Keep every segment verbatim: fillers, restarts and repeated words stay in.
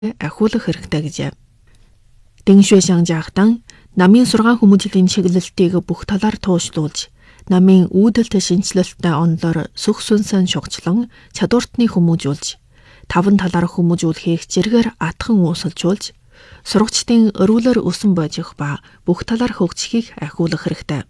ахиулах хэрэгтэй гэжээ. Дэн Шуэшан жаахтан намын сургаан хүмүүжлийн чиглэлтийг бүх талаар туушлуулж, намын үүдэлт шинжилэлттэй онолоор сүх сүнсэн шугчлан чадвартны хүмүүжүүлж, таван талаар хүмүүжүүлэхийг зэргээр атхан уусалжуулж, сурагчдын өрүүлэр өсөн бойжих ба бүх талаар хөгжихийг ахиулах хэрэгтэй.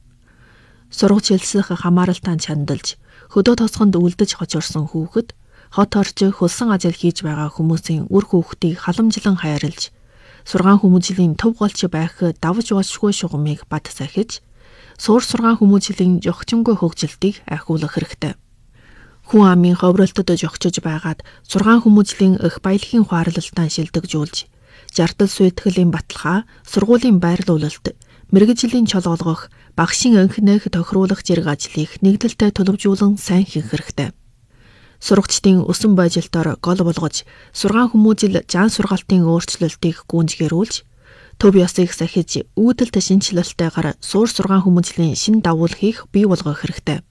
Сурагч хэлсэх хамааралтай чандалж, хөдөө тосгонд үлдэж хочорсон хүүхэд, хот орж хөлсөн ажил хийж байгаа хүмүүсийн үр хүүхдийг халамжлан хайрлж, сургаан хүмүүжлийн төв голч байх давж болшгүй шугамыг бат сахиж, суур сургаан хүмүүжлийн жогчингүй хөгжилтийг ахиулах хэрэгтэй. Хүн амын ховролтод жогчиж байгаад сургаан хүмүүжлийн эх баялагын хуарлалтаа шилдэгжүүлж, жартал сүйтгэлийн баталгаа, сургуулийн байрлуулалт, мэрэгжлийн чолоолгох, багшийн анхныг тохируулах зэрэг ажлыг нэгдэлтэй төлөвжүүлэн сайн хийх хэрэгтэй. Сурагчдын өсөн байжилтаар гол болгож, сургаан хүмүүжил жан сургаалтын өөрчлөлтийг гүнзгийрүүлж, төв ёсыг сахиж, үүдэлт шинжилэлтэйгээр суур сургаан хүмүүжлийн шин давуу хийх бий болгох хэрэгтэй.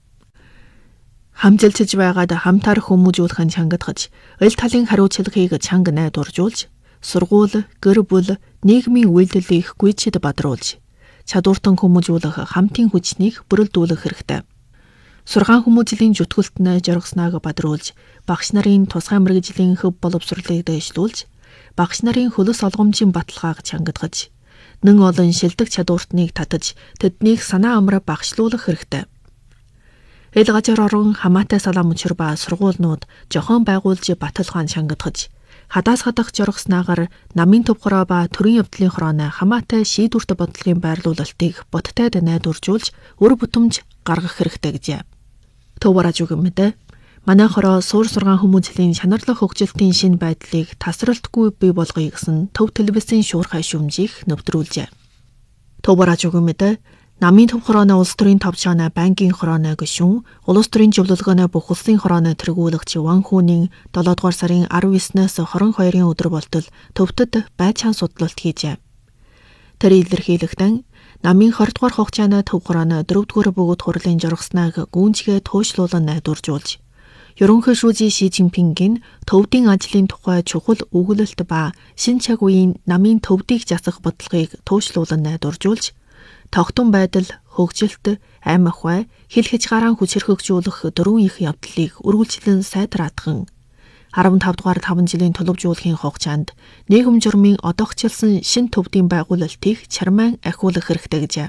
Хамжилтж байгаад хамтаар хүмүүжүүлэх нь чангадгаж, ил талын хариуцлагыг чанга найдваржуулж, сургууль, гэр бүл, нийгмийн үйлдэлийг гүйцэд бадруулж, чадвартан хүмүүжүүлэх хамтын хүчнийг бүрэлдүүлэх хэрэгтэй. Сургаан хүмүүжлийн зүтгэлтнээ жаргаснаг бадруулж, багш нарын тусгай мэрэгжлийн хөв боловсролыг дэвшлүүлж, багш нарын хөлөс олгомжийн баталгааг чангадгаж, нэн олон шилдэг чадвартныг татаж, тэднийг санаа амраа багшлуулах хэрэгтэй. Ил газар орон хамаатай салам мөчр ба сургуулнууд жохон байгуулж баталгаан чангадгаж, хадаас хадах жаргаснаагаар намын төвхөрөө ба төрийн явдлын хорооны хамаатай шийдвэрт бодлогын байрлуулалтыг бодтойд найдваржуулж, өр бүтэмж гаргах хэрэгтэй гэжээ. Төв бараж өгмөдөө манай хороо суур сургаан хүмүүжлийн чанарлах хөгжилтийн шинэ байдлыг тасралтгүй бий болгоё гэсэн төв телевизийн шуурхай шүмжийг нэвтрүүлжээ. Төв бараж өгмөдөө намын төв хорооны улс төрийн товчооны банкийн хорооны гишүүн, улс төрийн зөвлөлгөөний бүх улсын хорооны тэргүүлэгч Ван Хүнийн долоо дугаар сарын арав эснээс хорин хоёрын өдөр болтол төвдөд байцаан судлалт хийжээ. Тэр илэрхийлэгтэн намын хорт дугаар хугацааны төв хорооны дөрөвдүгээр бөгөөд хурлын жаргасныг гүнзгээ туйшлуулан найдваржуулж, ерөнхий шүүжийн Ши Цзиньпингийн төвдийн ажлын тухай чухал өгүүлэлт ба шин цаг үеийн намын төвдийг засах бодлогыг туйшлуулан найдваржуулж, тогтун байдал, хөгжилт, ам ахуй, хил хязгаараа хүчирхэгжүүлэх дөрвөн их явдлыг үргэлжлэн сайдраатхан, арван тав дугаар таван жилийн төлөвжүүлэхийн хугацаанд нийгэм журмын одоохчилсан шин төвдийн байгуулалтыг чармайн ахиулах хэрэгтэй гэжээ.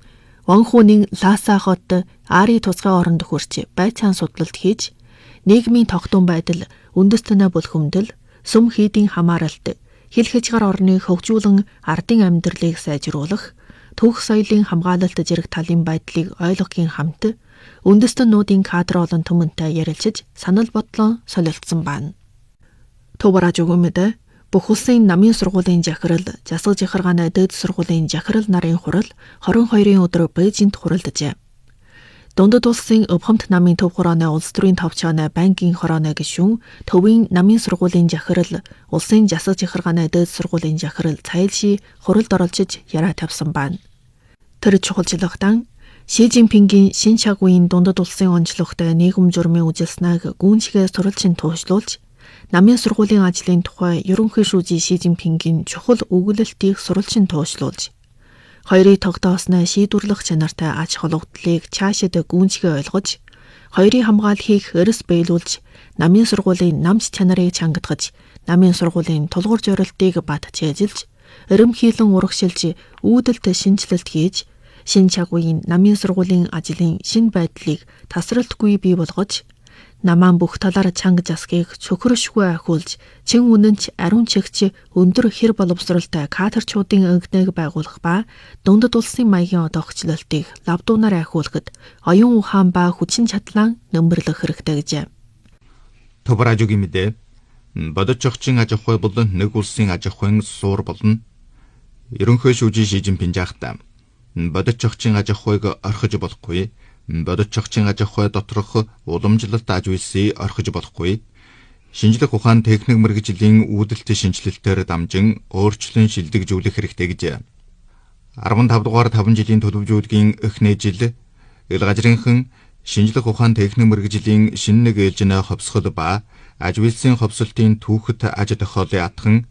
Ван Хүнийн Лхаса хот Ари тусгай оронд хүрч байцаан судлалт хийж, нийгмийн тогтун байдал, үндэстэнэ бүлхэмдэл, сүм хийдийн хамааралт, хил хязгаар орны хөгжүүлэн ардын амьдралыг сайжруулах, түүх соёлын хамгаалалт зэрэг талын байдлыг ойлгохын хамт үндэстэнүүдийн кадр олон түмэнтэй ярилцаж санал бодлоо солилцсон байна. Төв бараж өгмөдөө бүх улсын намын сургуулийн захирал, засаг захиргааны дээд сургуулийн захирал нарын хурал хорин хоёрын өдөр Бээжинд хуралджээ. Дундад улсын өвхөмт намын төв хорооны улс төрийн товчооны банкийн хорооны гишүүн, төвийн намын сургуулийн захирал, улсын засаг захиргааны дээд сургуулийн захирал Цайлши хуралд оролцож яраа тавьсан байна. Тэр чухалчлагтан Ши Цзиньпингийн шин цаг үеийн дундад улсын онцлогтой нийгэм журмын үжилснэг гүнзгий сурвалжин туйшлуулж, намын сургуулийн ажлын тухай ерөнхий шүүжийн Ши Цзиньпингийн чухал өгүүлэлтийг сурвалжин туйшлуулж, хоёрыг тогтоосны шийдвэрлэх чанартай аж холбогдлыг цаашид гүнзгий ойлгож, хоёрын хамгаалахыг эрс биелүүлж, намын сургуулийн намж чанарыг чангадгаж, намын сургуулийн тулгуур зорилтыг бат чэжилж, эрэмхийлэн урагшилж, үүдэлт шинжилэлт хийж, шин цаг үеийн намын сургуулийн ажлын шин байдлыг тасралтгүй бий болгож, намаан бүх талаар чанга засгийг цөхрөшгүй ахиулж, чин үнэнч ариун чигч өндөр хэр боловсролтой кадрчуудын өнгөнөг байгуулах ба дундад улсын маягийн одоохчлолтыг лавдуунаар ахиулахад оюун ухаан ба хүчин чадлаа нөмрлөх хэрэгтэй гэжээ. Төв бараж өгмөдөө бодож зохицын аж ахуй бол нэг улсын аж ахуйн суур болно. Ерөнхий шүүжийн Ши Цзиньпин жаахтаа бодож зохицын аж ахуйг орхиж болохгүй, бодож зохицын аж ахуй доторх уламжлалт аж үйлсийг орхиж болохгүй, шинжлэх ухаан техник мэргэжлийн үүдэлт шинжилэлтээр дамжин өөрчлөн шилдэгжүүлэх хэрэгтэй гэжээ. арван тав дугаар таван жилийн төлөвжүүлгийн эхний жил ил газрынхан шинжлэх ухаан техник мэргэжлийн шинэ нэг ээлжинэ ховсгол ба аж үйлсийн ховсолтын түүхэд аж тохиолын атхан